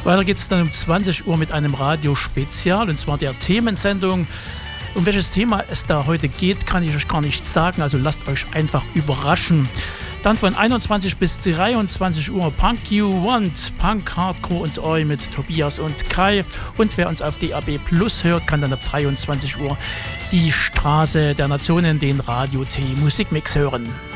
Weiter geht es dann um 20 Uhr mit einem Radiospezial, und zwar der Themensendung. Um welches Thema es da heute geht, kann ich euch gar nicht sagen, also lasst euch einfach überraschen. Dann von 21 bis 23 Uhr Punk You Want, Punk, Hardcore und Oi mit Tobias und Kai. Und wer uns auf DAB Plus hört, kann dann ab 23 Uhr die Straße der Nationen, den Radio T Musikmix hören.